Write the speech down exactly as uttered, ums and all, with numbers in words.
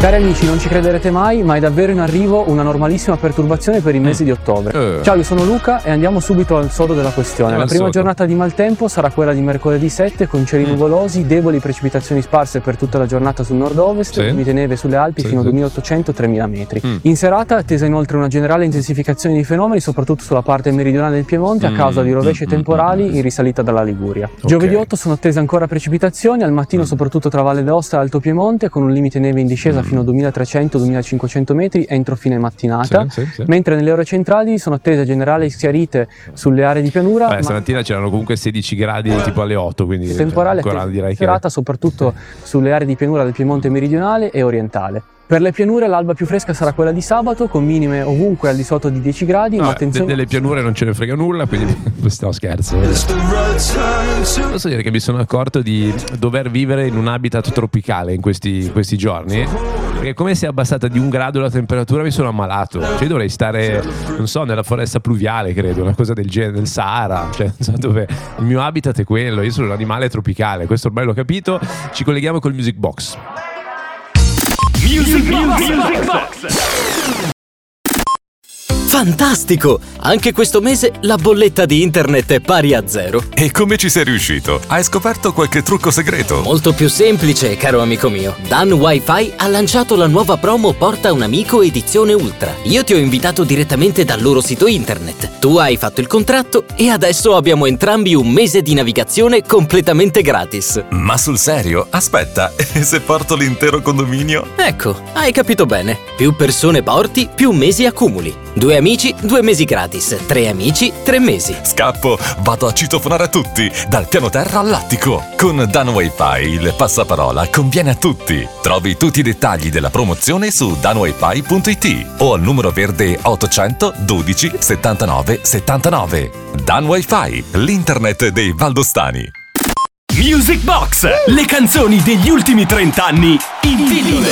Cari amici, non ci crederete mai, ma è davvero in arrivo una normalissima perturbazione per i mesi mm. di ottobre. Uh. Ciao, io sono Luca e andiamo subito al sodo della questione. La prima giornata di maltempo sarà quella di mercoledì sette, con cieli mm. nuvolosi, deboli precipitazioni sparse per tutta la giornata sul nord-ovest, sì. limite neve sulle Alpi sì, fino a duemilaottocento tremila metri. Mm. In serata attesa inoltre una generale intensificazione di fenomeni, soprattutto sulla parte meridionale del Piemonte, mm. a causa di rovesce mm. temporali mm. in risalita dalla Liguria. Okay. Giovedì otto sono attese ancora precipitazioni, al mattino mm. soprattutto tra Valle d'Aosta e Alto Piemonte, con un limite neve in discesa mm. fino a duemilatrecento duemilacinquecento metri entro fine mattinata, sì, sì, sì. mentre nelle ore centrali sono attese generali schiarite sulle aree di pianura. Beh, ma stamattina c'erano comunque sedici gradi tipo alle otto, quindi temporale ancora direi serata, che... soprattutto sulle aree di pianura del Piemonte meridionale e orientale. Per le pianure l'alba più fresca sarà quella di sabato, con minime ovunque al di sotto di dieci gradi. No, ma attenzione... de- delle pianure non ce ne frega nulla, quindi questo scherzo. Posso dire che mi sono accorto di dover vivere in un habitat tropicale in questi, in questi giorni, perché come si è abbassata di un grado la temperatura mi sono ammalato. Cioè dovrei stare, non so, nella foresta pluviale, credo, una cosa del genere, del Sahara, cioè non so dove. Il mio habitat è quello, io sono un animale tropicale, questo ormai l'ho capito. Ci colleghiamo col Music Box. Music Box. Music Box. Fantastico! Anche questo mese la bolletta di internet è pari a zero. E come ci sei riuscito? Hai scoperto qualche trucco segreto? Molto più semplice, caro amico mio. Dan Wi-Fi ha lanciato la nuova promo Porta un amico edizione Ultra. Io ti ho invitato direttamente dal loro sito internet. Tu hai fatto il contratto e adesso abbiamo entrambi un mese di navigazione completamente gratis. Ma sul serio? Aspetta, e se porto l'intero condominio? Ecco, hai capito bene. Più persone porti, più mesi accumuli. Due amici, due mesi gratis. Tre amici, tre mesi. Scappo, vado a citofonare a tutti, dal piano terra all'attico. Con Dan Wi-Fi il passaparola conviene a tutti. Trovi tutti i dettagli della promozione su dan wifi punto it o al numero verde ottocento dodici settantanove settantanove. Dan Wi-Fi, l'internet dei valdostani. Music Box, le canzoni degli ultimi trenta anni in pillole.